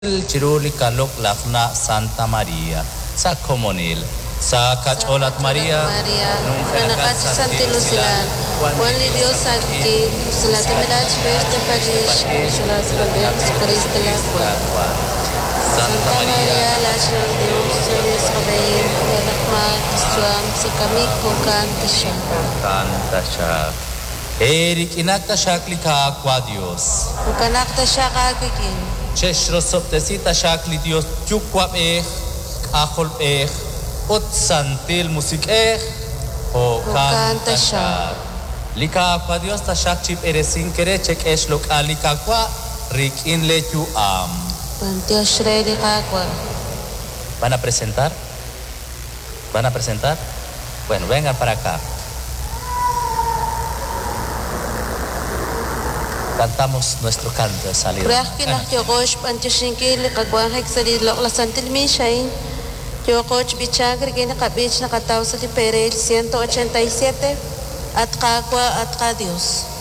Chiruli Kalok Lafna Santa María, sa Comunil, sa Cacholat María, nunca nakasi Santi Lucilan, Juan Dios Santi, Sula de Milach, Verde París, Sula de Paris de la Cueva. Santa María, la Chile de Dios, Solis Rabei, Yadakma, Suam, Sikamik, Kantasha. Kantasha. Erik inakta shaklika aqua Dios. Ukanakta Shakakikin. Cheshrosoptesita shakli Dios chukwap ajol ot santil musik o canta shak. Lika aqua Dios ta shak chip eresin kere chek lok alika aqua rikin lechu am. Dios rey de aqua. ¿Van a presentar? ¿Van a presentar? Bueno, vengan para acá. Cantamos nuestro canto de salida. Prachtig nach Jogosh, Pantishinki, Kagwan Hexadi, la Santil Mishain, Jogosh Bichagri, Nakabich, Nakatausa de Perel, 187, Atkagua, Atkadios.